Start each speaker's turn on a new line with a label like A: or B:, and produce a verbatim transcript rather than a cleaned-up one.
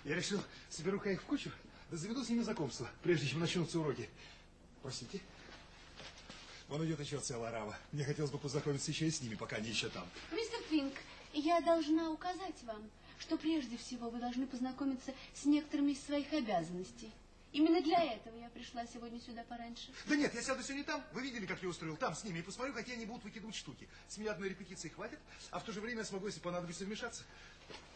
A: Я решил, соберу-ка их в кучу, да заведу с ними знакомство, прежде чем начнутся уроки. Простите. Вон идет еще целая орава. Мне хотелось бы познакомиться еще и с ними, пока они еще там.
B: Мистер Финк, я должна указать вам, что прежде всего вы должны познакомиться с некоторыми из своих обязанностей. Именно для этого я пришла сегодня сюда пораньше.
A: Да нет, я сяду сегодня там. Вы видели, как я устроил там с ними, и посмотрю, какие они будут выкидывать штуки. С меня одной репетиции хватит, а в то же время я смогу, если понадобится, вмешаться.